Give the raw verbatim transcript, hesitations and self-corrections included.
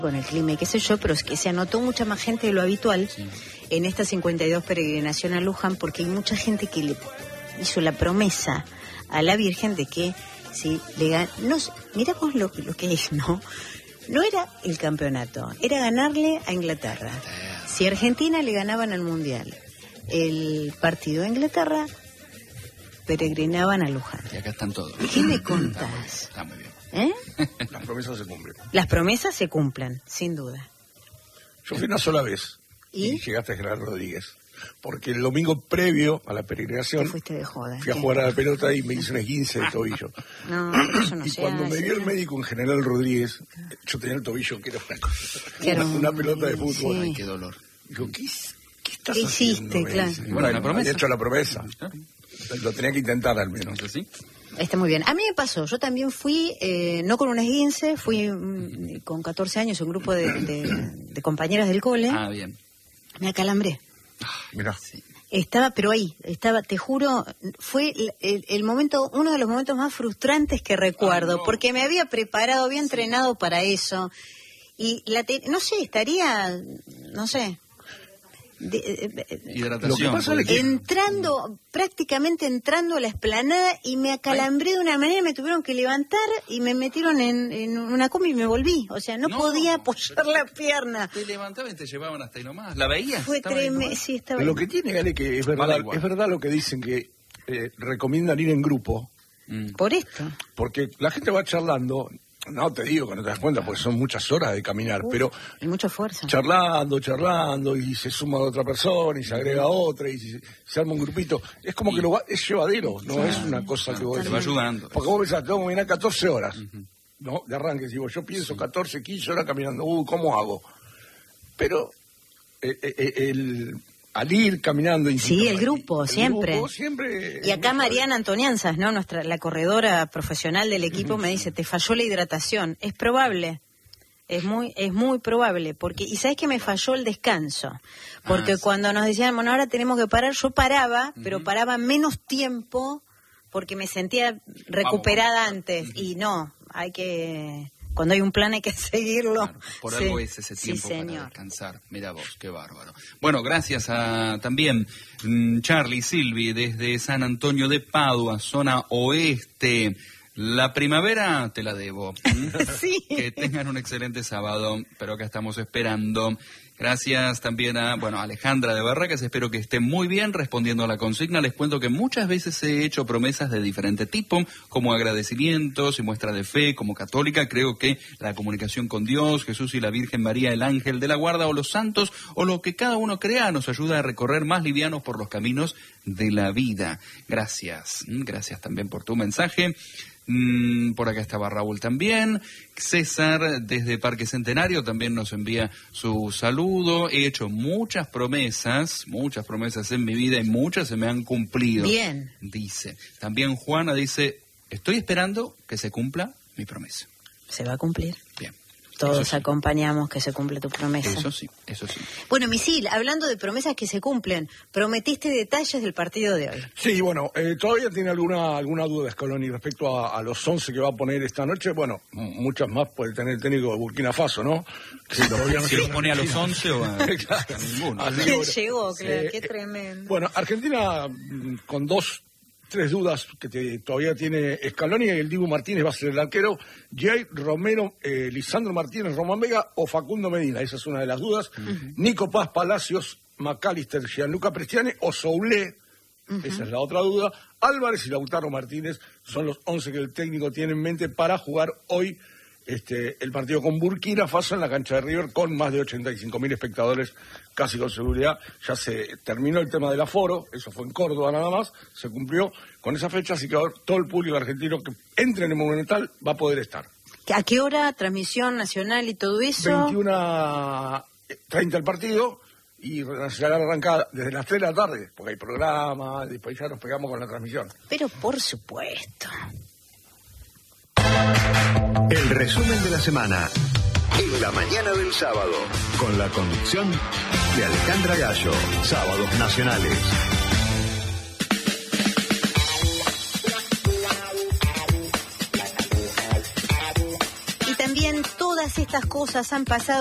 con el clima y qué sé yo, pero es que se anotó mucha más gente de lo habitual sí. en esta cincuenta y dos peregrinación a Luján, porque hay mucha gente que le hizo la promesa a la Virgen de que si le gan... no, mirá vos lo, lo que es, ¿no? No era el campeonato, era ganarle a Inglaterra. Si Argentina le ganaban al Mundial, el partido de Inglaterra, peregrinaban a Luján. Y acá están todos. ¿Qué me contás? Está muy bien. ¿Eh? Las promesas se cumplen. Las promesas se cumplen, sin duda. Yo fui una sola vez y, y llegaste a Gerardo Rodríguez. Porque el domingo previo a la peregrinación ¿Te fuiste de joda? fui a ¿Qué? jugar a la pelota y me hice un esguince de tobillo. No, pero eso no y se cuando hace, me vio el ¿no? médico en General Rodríguez, yo tenía el tobillo que era una, Claro, una, una pelota de fútbol. sí. Ay, qué dolor. Digo, ¿qué, qué estás ¿Qué haciendo? hiciste, me claro? dice. Bueno, Bueno, la promesa. había hecho la promesa. Lo tenía que intentar al menos. Entonces, sí. Está muy bien. A mí me pasó, yo también fui, eh, no con un esguince, fui mm, con catorce años, un grupo de, de, de compañeras del cole. Ah, bien. Me acalambré. Mirá. Sí. Estaba, pero ahí, estaba, te juro, fue el, el, el momento, uno de los momentos más frustrantes que recuerdo, ah, no. porque me había preparado, había entrenado para eso. Y la te, no sé, estaría, no sé. De, de, de, Hidratación. Lo que pasa es que- entrando, prácticamente entrando a la explanada y me acalambré de una manera, me tuvieron que levantar y me metieron en, en una combi y me volví. O sea, no, No. podía apoyar la pierna. Te levantaban y te llevaban hasta ahí nomás. ¿La veías? Fue Estaba ahí tremendo. nomás. Sí, estaba Pero lo que tiene, Gale, que es verdad, Vale igual. es verdad lo que dicen que eh, recomiendan ir en grupo, Mm. por esto. porque la gente va charlando, no te digo que no te das cuenta, porque son muchas horas de caminar, Uf, pero y mucho esfuerzo. charlando, charlando, y se suma otra persona, y se agrega otra, y se, se arma un grupito. Es como que lo va, es llevadero, no es una cosa que vos Te va decís. ayudando. Porque vos pensás, tengo que caminar catorce horas, ¿no? De arranque, digo, yo pienso catorce, quince horas caminando, uy, ¿cómo hago? Pero eh, eh, el, al ir caminando... Sí, el grupo, el siempre. grupo siempre Y acá es mucho- Mariana Antonianzas, ¿no? Nuestra, la corredora profesional del equipo, me dice, te falló la hidratación. Es probable, es muy, es muy probable, porque, y sabes que me falló el descanso, porque Ah, sí. cuando nos decían, bueno, ahora tenemos que parar, yo paraba, pero paraba menos tiempo, porque me sentía recuperada Vamos. antes, y no, hay que, cuando hay un plan hay que seguirlo. Claro, por Sí. algo es ese Sí, tiempo para señor. descansar. Mira vos, qué bárbaro. Bueno, gracias a también mm, Charlie Silvi desde San Antonio de Padua, zona oeste. La primavera te la debo. ¿Mm? Sí. Que tengan un excelente sábado, pero acá estamos esperando. Gracias también a, bueno, a Alejandra de Barracas, espero que esté muy bien respondiendo a la consigna. Les cuento que muchas veces he hecho promesas de diferente tipo, como agradecimientos y muestra de fe, como católica. Creo que la comunicación con Dios, Jesús y la Virgen María, el ángel de la guarda, o los santos, o lo que cada uno crea, nos ayuda a recorrer más livianos por los caminos de la vida. Gracias, Mm, gracias también por tu mensaje. Mm, por acá estaba Raúl también. César desde Parque Centenario también nos envía su saludo. He hecho muchas promesas, muchas promesas en mi vida y muchas se me han cumplido. Bien. Dice. También Juana dice, estoy esperando que se cumpla mi promesa. Se va a cumplir. Bien. Todos Eso sí. acompañamos que se cumple tu promesa. Eso sí, eso sí. Bueno, Misil, hablando de promesas que se cumplen, prometiste detalles del partido de hoy. Sí, bueno, eh, todavía tiene alguna alguna duda Scaloni respecto a, a los once que va a poner esta noche. Bueno, m- muchas más puede tener el técnico de Burkina Faso, ¿no? Que todavía no Si se- lo pone a los once o a, Claro. a ninguno. Así que, bueno, Llegó, claro, eh, qué eh, tremendo. Bueno, Argentina mm, con dos, tres dudas que te- todavía tiene Scaloni, y el Dibu Martínez va a ser el arquero, Jay Romero, eh, Lisandro Martínez, Román Vega o Facundo Medina, esa es una de las dudas. Nico Paz Palacios, McAllister, Gianluca Prestiani o Soulé, esa es la otra duda. Álvarez y Lautaro Martínez son los once que el técnico tiene en mente para jugar hoy este, el partido con Burkina Faso en la cancha de River con más de ochenta y cinco mil espectadores, casi con seguridad. Ya se terminó el tema del aforo, eso fue en Córdoba nada más, se cumplió con esa fecha, así que ahora todo el público argentino que entre en el Monumental va a poder estar. ¿A qué hora? Transmisión nacional y todo eso. veintiuna treinta el partido y será arrancada desde las tres de la tarde, porque hay programa, después ya nos pegamos con la transmisión. Pero por supuesto. El resumen de la semana en la mañana del sábado, con la conducción de Alejandra Gallo. Sábados nacionales. Y también todas todas estas cosas han pasado